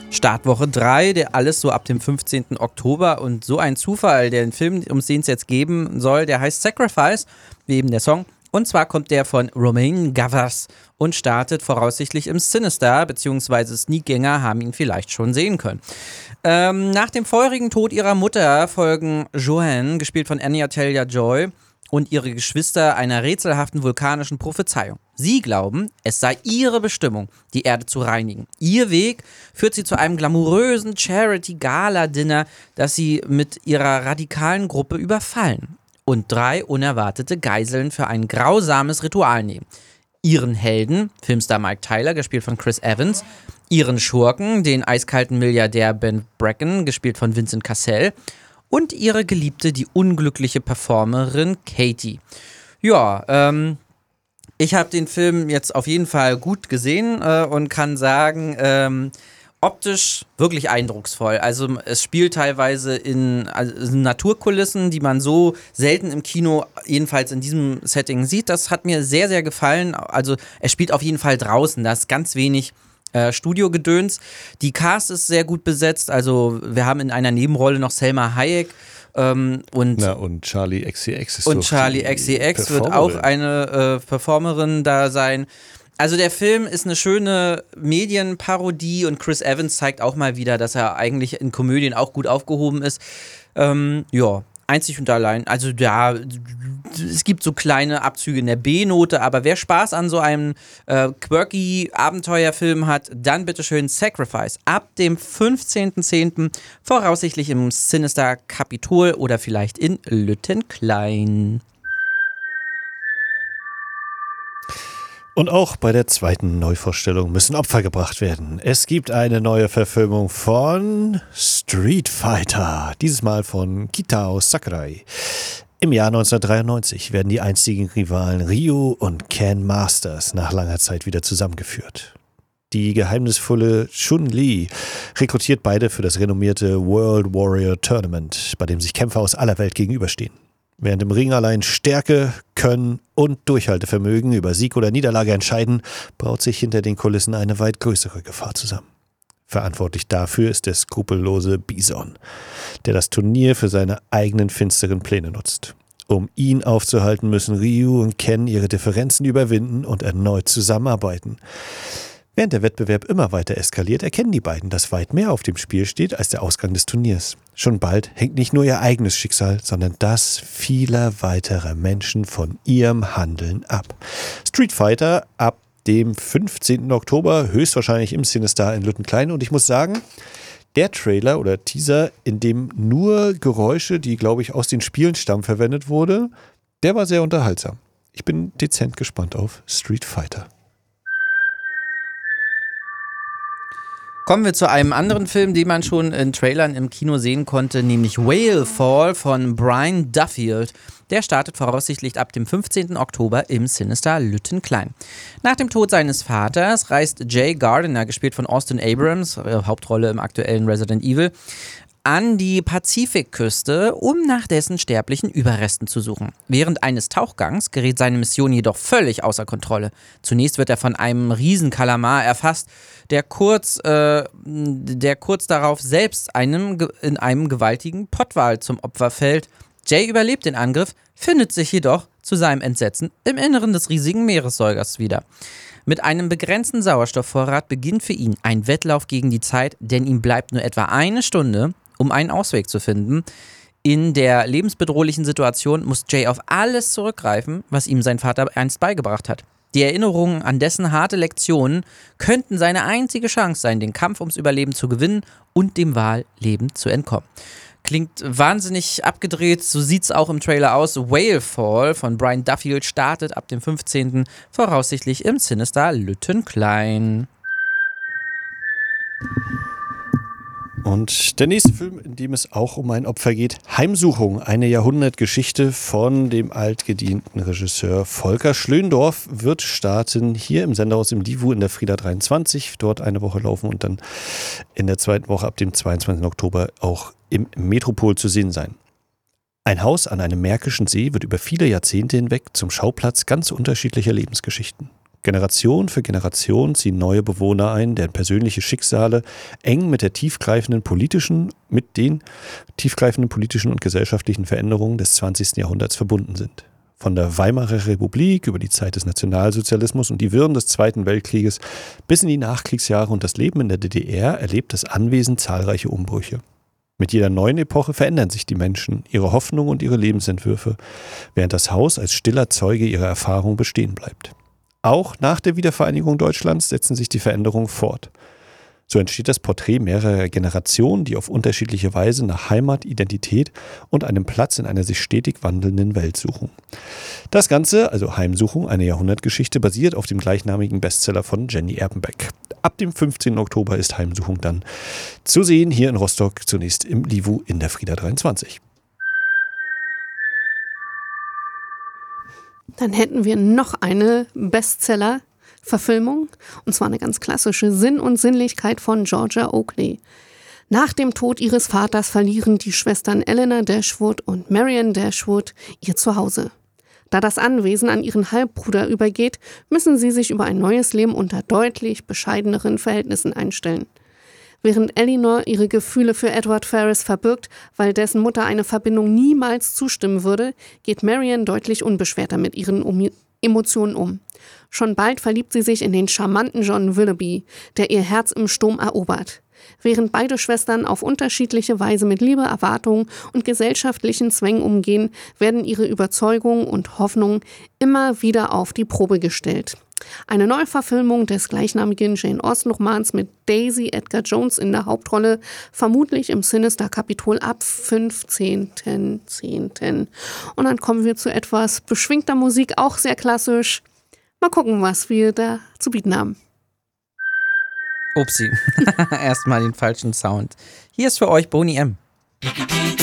Startwoche 3, der alles so ab dem 15. Oktober und so ein Zufall, der Film, um den es jetzt geben soll, der heißt Sacrifice, wie eben der Song. Und zwar kommt der von Romain Gavras und startet voraussichtlich im Sinister, beziehungsweise Sneakgänger haben ihn vielleicht schon sehen können. Nach dem feurigen Tod ihrer Mutter folgen Joanne, gespielt von Anya Taylor-Joy, und ihre Geschwister einer rätselhaften vulkanischen Prophezeiung. Sie glauben, es sei ihre Bestimmung, die Erde zu reinigen. Ihr Weg führt sie zu einem glamourösen Charity-Gala-Dinner, das sie mit ihrer radikalen Gruppe überfallen und 3 unerwartete Geiseln für ein grausames Ritual nehmen. Ihren Helden, Filmstar Mike Tyler, gespielt von Chris Evans, ihren Schurken, den eiskalten Milliardär Ben Bracken, gespielt von Vincent Cassel, und ihre Geliebte, die unglückliche Performerin Katie. Ja, ich habe den Film jetzt auf jeden Fall gut gesehen und kann sagen, optisch wirklich eindrucksvoll. Also es spielt teilweise in Naturkulissen, die man so selten im Kino, jedenfalls in diesem Setting sieht. Das hat mir sehr, sehr gefallen. Also es spielt auf jeden Fall draußen, da ist ganz wenig Studiogedöns. Die Cast ist sehr gut besetzt, also wir haben in einer Nebenrolle noch Selma Hayek und Charlie XCX ist und Charlie XCX wird auch eine Performerin da sein. Also der Film ist eine schöne Medienparodie und Chris Evans zeigt auch mal wieder, dass er eigentlich in Komödien auch gut aufgehoben ist. Ja, einzig und allein. Also ja, es gibt so kleine Abzüge in der B-Note, aber wer Spaß an so einem quirky Abenteuerfilm hat, dann bitteschön Sacrifice. Ab dem 15.10. voraussichtlich im Sinister Capitol oder vielleicht in Lüttenklein. Und auch bei der zweiten Neuvorstellung müssen Opfer gebracht werden. Es gibt eine neue Verfilmung von Street Fighter, dieses Mal von Kitao Sakurai. Im Jahr 1993 werden die einstigen Rivalen Ryu und Ken Masters nach langer Zeit wieder zusammengeführt. Die geheimnisvolle Chun-Li rekrutiert beide für das renommierte World Warrior Tournament, bei dem sich Kämpfer aus aller Welt gegenüberstehen. Während im Ring allein Stärke, Können und Durchhaltevermögen über Sieg oder Niederlage entscheiden, braut sich hinter den Kulissen eine weit größere Gefahr zusammen. Verantwortlich dafür ist der skrupellose Bison, der das Turnier für seine eigenen finsteren Pläne nutzt. Um ihn aufzuhalten, müssen Ryu und Ken ihre Differenzen überwinden und erneut zusammenarbeiten. Während der Wettbewerb immer weiter eskaliert, erkennen die beiden, dass weit mehr auf dem Spiel steht als der Ausgang des Turniers. Schon bald hängt nicht nur ihr eigenes Schicksal, sondern das vieler weiterer Menschen von ihrem Handeln ab. Street Fighter ab dem 15. Oktober, höchstwahrscheinlich im Sinister in Lüttenklein. Und ich muss sagen, der Trailer oder Teaser, in dem nur Geräusche, die, glaube ich, aus den Spielen stammen, verwendet wurde, der war sehr unterhaltsam. Ich bin dezent gespannt auf Street Fighter. Kommen wir zu einem anderen Film, den man schon in Trailern im Kino sehen konnte, nämlich Whale Fall von Brian Duffield. Der startet voraussichtlich ab dem 15. Oktober im Sinister Lüttenklein. Nach dem Tod seines Vaters reist Jay Gardiner, gespielt von Austin Abrams, Hauptrolle im aktuellen Resident Evil, an die Pazifikküste, um nach dessen sterblichen Überresten zu suchen. Während eines Tauchgangs gerät seine Mission jedoch völlig außer Kontrolle. Zunächst wird er von einem Riesenkalamar erfasst, der kurz darauf selbst in einem gewaltigen Pottwal zum Opfer fällt. Jay überlebt den Angriff, findet sich jedoch zu seinem Entsetzen im Inneren des riesigen Meeressäugers wieder. Mit einem begrenzten Sauerstoffvorrat beginnt für ihn ein Wettlauf gegen die Zeit, denn ihm bleibt nur etwa eine Stunde, um einen Ausweg zu finden. In der lebensbedrohlichen Situation muss Jay auf alles zurückgreifen, was ihm sein Vater einst beigebracht hat. Die Erinnerungen an dessen harte Lektionen könnten seine einzige Chance sein, den Kampf ums Überleben zu gewinnen und dem Wal lebend zu entkommen. Klingt wahnsinnig abgedreht, so sieht's auch im Trailer aus. Whale Fall von Brian Duffield startet ab dem 15. voraussichtlich im Sinister Lüttenklein. Und der nächste Film, in dem es auch um ein Opfer geht, Heimsuchung, eine Jahrhundertgeschichte von dem altgedienten Regisseur Volker Schlöndorff, wird starten hier im Senderhaus im Divu in der Frida 23, dort eine Woche laufen und dann in der zweiten Woche ab dem 22. Oktober auch im Metropol zu sehen sein. Ein Haus an einem märkischen See wird über viele Jahrzehnte hinweg zum Schauplatz ganz unterschiedlicher Lebensgeschichten. Generation für Generation ziehen neue Bewohner ein, deren persönliche Schicksale eng mit den tiefgreifenden politischen und gesellschaftlichen Veränderungen des 20. Jahrhunderts verbunden sind. Von der Weimarer Republik über die Zeit des Nationalsozialismus und die Wirren des Zweiten Weltkrieges bis in die Nachkriegsjahre und das Leben in der DDR erlebt das Anwesen zahlreiche Umbrüche. Mit jeder neuen Epoche verändern sich die Menschen, ihre Hoffnungen und ihre Lebensentwürfe, während das Haus als stiller Zeuge ihrer Erfahrung bestehen bleibt. Auch nach der Wiedervereinigung Deutschlands setzen sich die Veränderungen fort. So entsteht das Porträt mehrerer Generationen, die auf unterschiedliche Weise nach Heimat, Identität und einem Platz in einer sich stetig wandelnden Welt suchen. Das Ganze, also Heimsuchung, eine Jahrhundertgeschichte, basiert auf dem gleichnamigen Bestseller von Jenny Erpenbeck. Ab dem 15. Oktober ist Heimsuchung dann zu sehen, hier in Rostock, zunächst im Livu in der Frieda 23. Dann hätten wir noch eine Bestseller-Verfilmung, und zwar eine ganz klassische Sinn und Sinnlichkeit von Georgia Oakley. Nach dem Tod ihres Vaters verlieren die Schwestern Eleanor Dashwood und Marian Dashwood ihr Zuhause. Da das Anwesen an ihren Halbbruder übergeht, müssen sie sich über ein neues Leben unter deutlich bescheideneren Verhältnissen einstellen. Während Eleanor ihre Gefühle für Edward Ferrars verbirgt, weil dessen Mutter eine Verbindung niemals zustimmen würde, geht Marian deutlich unbeschwerter mit ihren Emotionen um. Schon bald verliebt sie sich in den charmanten John Willoughby, der ihr Herz im Sturm erobert. Während beide Schwestern auf unterschiedliche Weise mit Liebe, Erwartungen und gesellschaftlichen Zwängen umgehen, werden ihre Überzeugungen und Hoffnungen immer wieder auf die Probe gestellt. Eine Neuverfilmung des gleichnamigen Jane Austen-Romans mit Daisy Edgar Jones in der Hauptrolle, vermutlich im Sinister-Kapitol ab 15.10. Und dann kommen wir zu etwas beschwingter Musik, auch sehr klassisch. Mal gucken, was wir da zu bieten haben. Upsi, erstmal den falschen Sound. Hier ist für euch Boney M.